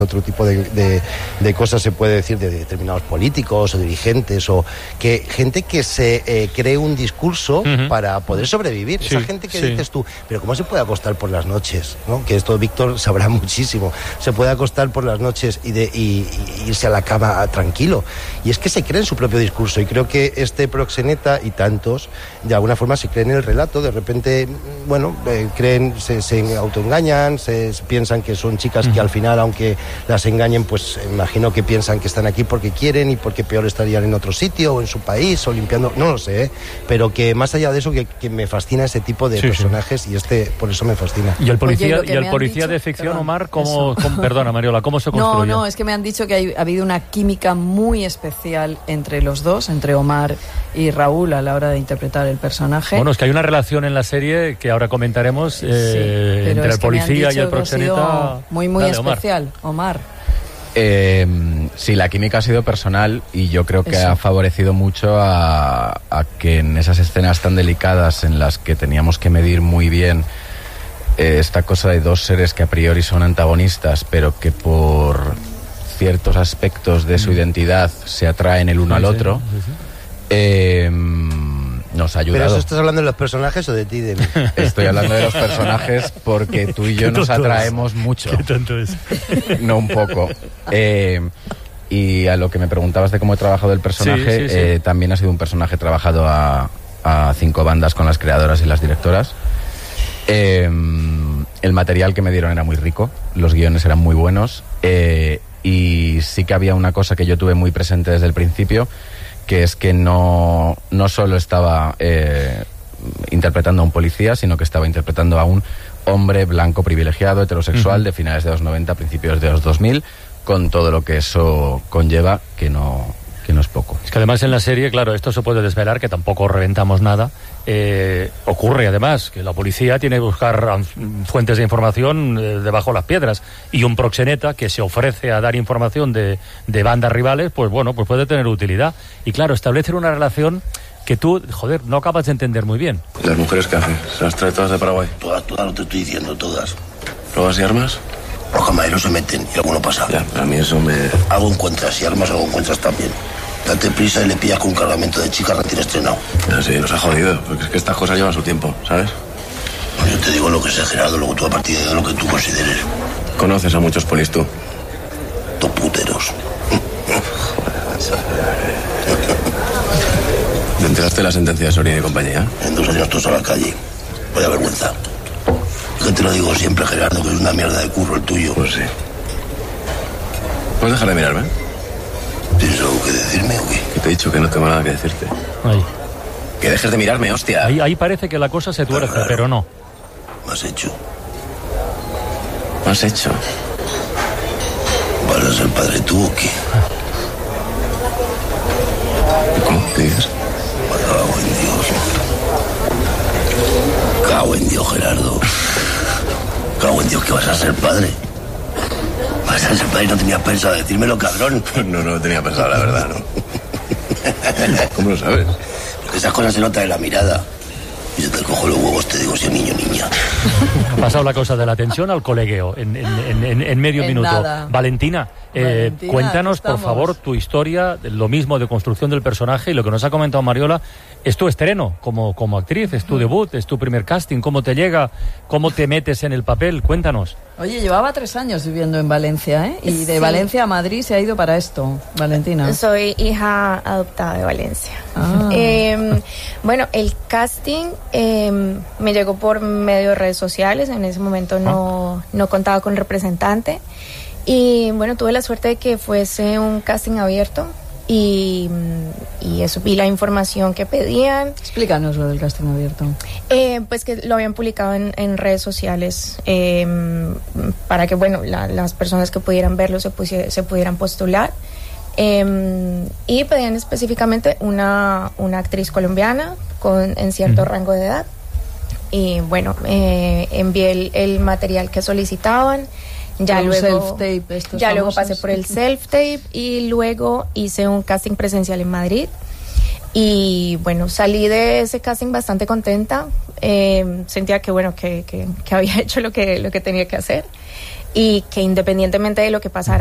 otro tipo de cosas se puede decir de determinados políticos o dirigentes o que gente que se cree un discurso para poder sobrevivir. Sí, esa gente que dices tú, pero ¿cómo se puede acostar por las noches? ¿No? Que esto Víctor sabrá muchísimo. Se puede acostar por las noches y irse a la cama tranquilo. Y es que se cree en su propio discurso y creo que este proxeneta y tantos de alguna forma se creen en el relato. De repente, bueno, creen, se autoengañan, se piensan que son chicas que al final, aunque las engañen, pues imagino que piensan que están aquí porque quieren y porque peor estarían en otro sitio o en su país o limpiando, no lo sé, pero que más allá de eso que me fascina ese tipo de personajes y por eso me fascina. Y el policía, de ficción, Omar, ¿cómo perdona Mariola, ¿cómo se construye? No, es que me han dicho que ha habido una química muy especial entre los dos, entre Omar y Raúl a la hora de interpretar el personaje. Bueno, es que hay una relación en la serie que ahora comentaremos entre el policía y el proxeneta. Muy Dale, especial, Omar. Sí, la química ha sido personal y yo creo que ha favorecido mucho a que en esas escenas tan delicadas en las que teníamos que medir muy bien esta cosa de dos seres que a priori son antagonistas, pero que por ciertos aspectos de su identidad se atraen el uno al otro. Nos ha ayudado. ¿Pero eso estás hablando de los personajes o de ti, de mí? Estoy hablando de los personajes porque tú y yo nos atraemos mucho. ¿Qué tanto es? No, un poco. Y a lo que me preguntabas de cómo he trabajado el personaje, también ha sido un personaje trabajado a 5 bandas con las creadoras y las directoras. El material que me dieron era muy rico, los guiones eran muy buenos, y sí que había una cosa que yo tuve muy presente desde el principio, que es que no solo estaba interpretando a un policía, sino que estaba interpretando a un hombre blanco privilegiado, heterosexual, de finales de los 90, principios de los 2000, con todo lo que eso conlleva, que no es poco. Es que además en la serie, claro, esto se puede desvelar, que tampoco reventamos nada. Ocurre además que la policía tiene que buscar fuentes de información debajo de las piedras, y un proxeneta que se ofrece a dar información de bandas rivales, pues bueno, pues puede tener utilidad. Y claro, establecer una relación que tú, no acabas de entender muy bien. ¿Y las mujeres qué hacen? ¿Se las trae todas de Paraguay? Todas, no te estoy diciendo, todas. ¿Drogas y armas? Los camareros se meten y alguno pasa. Ya, a mí eso me... Algo encuentras y armas algo encuentras también. Date prisa y le pillas con un cargamento de chicas recién estrenado. Ya, sí, nos ha jodido, porque es que estas cosas llevan su tiempo, ¿sabes? Yo te digo lo que sé, Gerardo, luego tú a partir de lo que tú consideres. ¿Conoces a muchos polis tú? Dos puteros. ¿Te enteraste de la sentencia de Sorín y compañía? En 2 años todos a la calle. Vaya vergüenza. Yo te lo digo siempre, Gerardo, que es una mierda de curro el tuyo. Pues sí. ¿Puedes dejar de mirarme? ¿Tienes algo que decirme o qué? Que te he dicho que no tengo nada que decirte. Ahí. Que dejes de mirarme, hostia. Ahí parece que la cosa se tuerce, pero no. ¿Me has hecho? ¿Me has hecho? ¿Vas a ser padre tú o qué? ¿Cómo? ¿Qué dices? Cago en Dios. Cago en Dios, Gerardo. Cago en Dios que vas a ser padre. Vas a ser padre y no tenías pensado decírmelo, cabrón. No lo tenía pensado, la verdad, ¿no? ¿Cómo lo sabes? Porque esas cosas se notan en la mirada. Y yo te cojo los huevos, te digo si es niño o niña. Ha pasado la cosa de la tensión al colegueo en medio minuto. Nada. Valentina, cuéntanos, por favor, tu historia, lo mismo de construcción del personaje, y lo que nos ha comentado Mariola. Es tu estreno como actriz, es tu debut, es tu primer casting. ¿Cómo te llega? ¿Cómo te metes en el papel? Cuéntanos. Oye, llevaba 3 años viviendo en Valencia, ¿eh? Y de Valencia a Madrid se ha ido para esto, Valentina. Soy hija adoptada de Valencia. Bueno, el casting me llegó por medio de redes sociales. En ese momento no contaba con representante. Y bueno, tuve la suerte de que fuese un casting abierto. Y eso, vi la información que pedían. Explícanos lo del casting abierto. Pues que lo habían publicado en redes sociales para que, bueno, las personas que pudieran verlo se pudieran postular. Y pedían específicamente una actriz colombiana en cierto rango de edad. Y bueno, envié el material que solicitaban. Ya luego pasé por el self-tape y luego hice un casting presencial en Madrid. Y bueno, salí de ese casting bastante contenta. Sentía que bueno, que había hecho lo que tenía que hacer. y que independientemente de lo que pasara